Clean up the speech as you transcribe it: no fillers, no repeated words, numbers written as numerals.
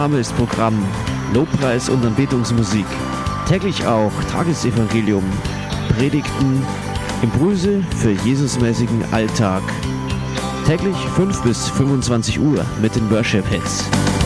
Name ist Programm, Lobpreis und Anbetungsmusik. Täglich auch Tagesevangelium, Predigten, Impulse für Jesusmäßigen Alltag. Täglich 5 bis 25 Uhr mit den Worship Hits.